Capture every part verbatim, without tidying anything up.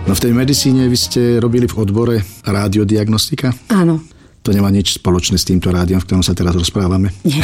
No v tej medicíne vy ste robili v odbore rádiodiagnostika? Áno. To nemá nič spoločné s týmto rádiom, v ktorom sa teraz rozprávame? Nie.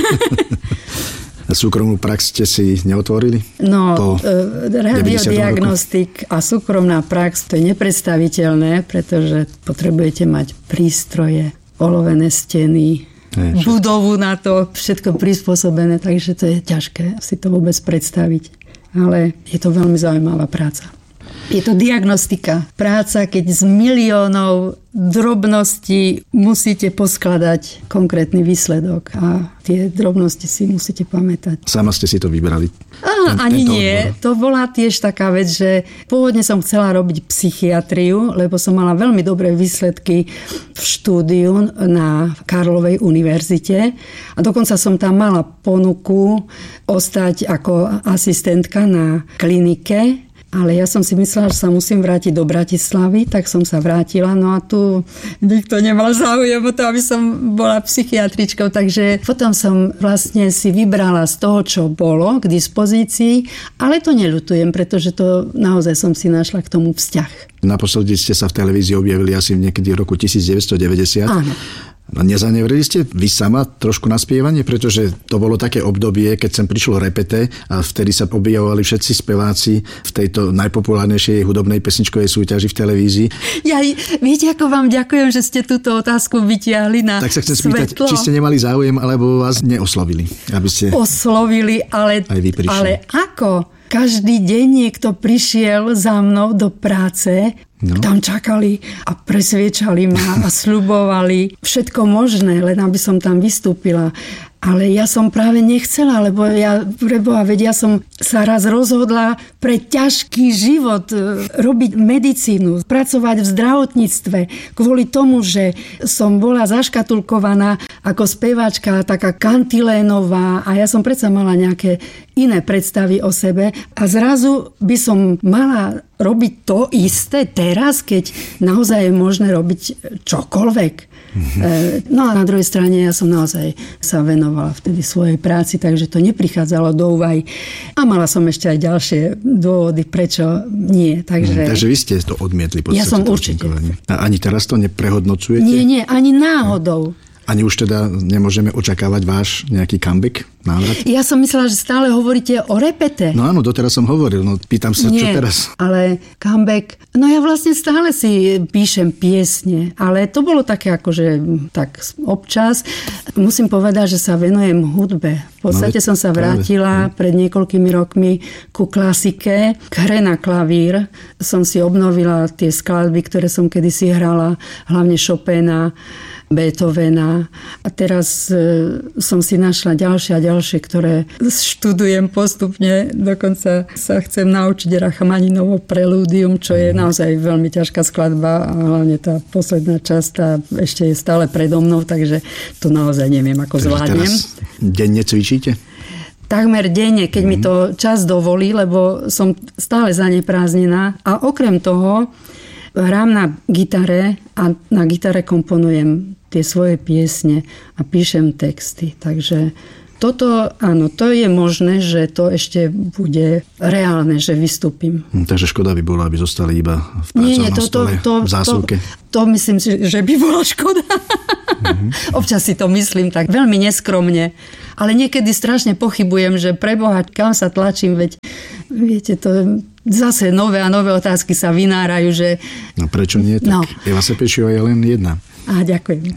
Súkromnú prax ste si neotvorili? No, radiodiagnostik a súkromná prax, to je nepredstaviteľné, pretože potrebujete mať prístroje, olovené steny, je, budovu na to, všetko prispôsobené, takže to je ťažké si to vôbec predstaviť. Ale je to veľmi zaujímavá práca. Je to diagnostika. Práca, keď z miliónov drobností musíte poskladať konkrétny výsledok a tie drobnosti si musíte pamätať. Sama ste si to vybrali? Á, ani nie. Odbor. To bola tiež taká vec, že pôvodne som chcela robiť psychiatriu, lebo som mala veľmi dobré výsledky v štúdiu na Karlovej univerzite a dokonca som tam mala ponuku ostať ako asistentka na klinike. Ale ja som si myslela, že sa musím vrátiť do Bratislavy, tak som sa vrátila. No a tu nikto nemal záujem o to, aby som bola psychiatričkou. Takže potom som vlastne si vybrala z toho, čo bolo k dispozícii. Ale to neľutujem, pretože to naozaj som si našla k tomu vzťah. Naposledy ste sa v televízii objavili asi niekedy v roku devätnásťstodeväťdesiat. Áno. Nezanevreli ste vy sama trošku na spievanie? Pretože to bolo také obdobie, keď sem prišlo repete a vtedy sa objavovali všetci speváci v tejto najpopulárnejšej hudobnej pesničkovej súťaži v televízii. Ja, viete, ako vám ďakujem, že ste túto otázku vytiahli na tak sa chcem svetlo. Spýtať, či ste nemali záujem, alebo vás neoslovili? Aby ste... Oslovili, ale, aj vy prišli. Ale ako? Každý deň niekto prišiel za mnou do práce, no. Tam čakali a presviečali ma a sľubovali všetko možné, len aby som tam vystúpila. Ale ja som práve nechcela, lebo ja, preboha, veď ja som sa raz rozhodla pre ťažký život robiť medicínu, pracovať v zdravotníctve kvôli tomu, že som bola zaškatulkovaná ako speváčka, taká kantilénová a ja som predsa mala nejaké iné predstavy o sebe a zrazu by som mala robiť to isté teraz, keď naozaj je možné robiť čokoľvek. Mm-hmm. No a na druhej strane ja som naozaj sa venovala vtedy svojej práci, takže to neprichádzalo do úvahy. A mala som ešte aj ďalšie dôvody, prečo nie. Takže, mm, takže vy ste to odmietli. Ja som určite. A ani teraz to neprehodnocujete? Nie, nie, ani náhodou. Ani už teda nemôžeme očakávať váš nejaký comeback, návrat? Ja som myslela, že stále hovoríte o repete. No áno, doteraz som hovoril, no pýtam sa, Nie, čo teraz? Ale comeback, no ja vlastne stále si píšem piesne, ale to bolo také akože tak občas. Musím povedať, že sa venujem hudbe. V podstate no, som sa vrátila práve. pred niekoľkými rokmi ku klasike, k hre na klavír. Som si obnovila tie skladby, ktoré som kedysi hrala, hlavne Chopina, Beethovena. A teraz e, som si našla ďalšie a ďalšie, ktoré študujem postupne. Dokonca sa chcem naučiť Rachmaninovo prelúdium, čo je naozaj veľmi ťažká skladba a hlavne tá posledná časť tá ešte je stále predo mnou, takže to naozaj neviem, ako takže zvládnem. Teraz denne cvičíte? Takmer denne, keď mm. mi to čas dovolí, lebo som stále zaneprázdnená. A okrem toho hrám na gitare a na gitare komponujem tie svoje piesne a píšem texty. Takže toto, áno, to je možné, že to ešte bude reálne, že vystúpim. Hm, takže škoda by bola, aby zostali iba v pracovnom to, stole, to, v zásuvke. To, to myslím si, že by bola škoda. Mm-hmm. Občas si to myslím tak veľmi neskromne. Ale niekedy strašne pochybujem, že preboha, kam sa tlačím, veď viete, to zase nové a nové otázky sa vynárajú, že... No prečo nie? Tak no. Eva Sepešiová je len jedna. Á, ďakujem.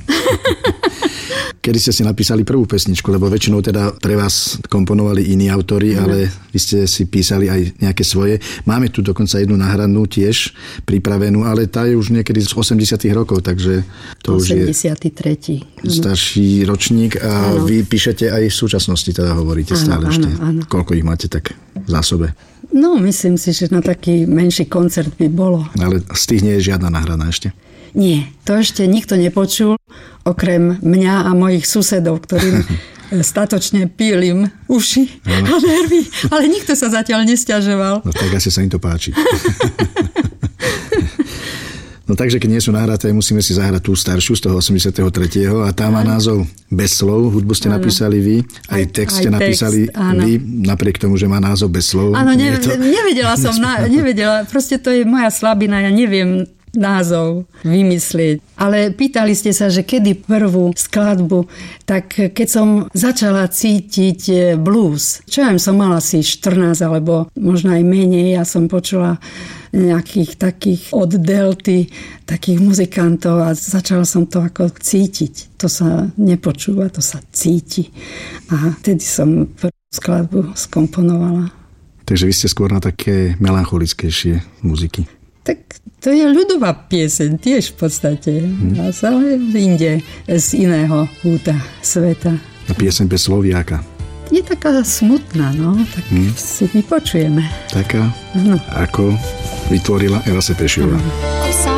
Kedy ste si napísali prvú pesničku, lebo väčšinou teda pre vás komponovali iní autori, mm. ale vy ste si písali aj nejaké svoje. Máme tu dokonca jednu nahranú tiež pripravenú, ale tá je už niekedy z osemdesiatych rokov, takže to osemdesiaty tretí už je starší ročník a áno. Vy píšete aj v súčasnosti, teda hovoríte áno, stále áno, ešte. Áno. Koľko ich máte tak v zásobe? No, myslím si, že na taký menší koncert by bolo. Ale z tých nie je žiadna nahraná ešte? Nie, to ešte nikto nepočul, okrem mňa a mojich susedov, ktorým statočne pílim uši a nervy, ale nikto sa zatiaľ nesťažoval. No tak asi sa im to páči. No takže, keď nie sú nahraté, musíme si zahrať tú staršiu z toho osemdesiattri. A tá má názov Bez slov. Hudbu ste áno. napísali vy, aj text ste napísali text, vy, napriek tomu, že má názov Bez slov. Áno, ne, to... nevedela som, na, nevedela, proste to je moja slabina, ja neviem názov vymyslieť. Ale pýtali ste sa, že kedy prvú skladbu, tak keď som začala cítiť blues, čo ja som mala asi štrnásť alebo možno aj menej, ja som počula nejakých takých od Delty, takých muzikantov a začala som to ako cítiť. To sa nepočúva, to sa cíti. A vtedy som prvú skladbu skomponovala. Takže vy ste skôr na také melancholickejšie muziky. Tak to je ľudová pieseň tiež v podstate, hmm. ale inde z iného kúta sveta. A pieseň Bez sloviaka. Je taká smutná, no, tak hmm. si vypočujeme. Taká, no. Ako vytvorila Eva Sepešová.